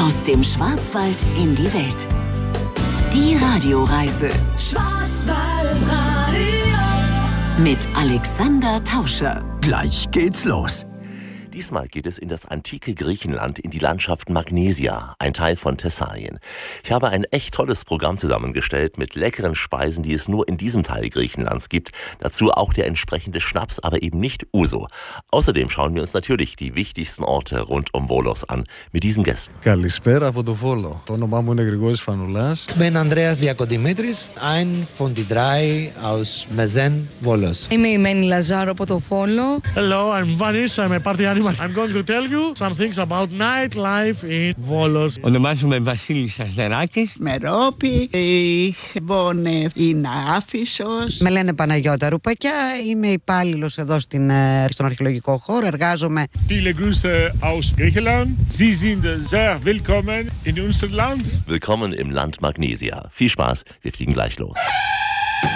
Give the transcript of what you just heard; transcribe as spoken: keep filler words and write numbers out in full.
Aus dem Schwarzwald in die Welt. Die Radioreise. Schwarzwaldradio. Mit Alexander Tauscher. Gleich geht's los. Diesmal geht es in das antike Griechenland, in die Landschaft Magnesia, ein Teil von Thessalien. Ich habe ein echt tolles Programm zusammengestellt mit leckeren Speisen, die es nur in diesem Teil Griechenlands gibt. Dazu auch der entsprechende Schnaps, aber eben nicht Ouzo. Außerdem schauen wir uns natürlich die wichtigsten Orte rund um Volos an mit diesen Gästen. Καλησπέρα από το Βόλο. Το όνομά μου είναι Γρηγόρης Φανουλάς. Ich bin Andreas Diakodimidris, ein von die drei aus Mezen, Volos. Είμαι η Μένη Λαζάρο από το Βόλο. Hello, I'm Vanis. I'm a party animal. I'm going to tell you some things about nightlife in Volos. Ονομάζομαι Βασίλης Αστεράκης. Μερόπη, η Βόνε είναι Άφησος. Με λένε Παναγιώτα Ρουπακιά, είμαι υπάλληλος εδώ στην, στον αρχαιολογικό χώρο, εργάζομαι. Viele Grüße aus Griechenland. Sie sind sehr willkommen in unserem Land. Willkommen im Land Magnesia. Viel Spaß, wir fliegen gleich los.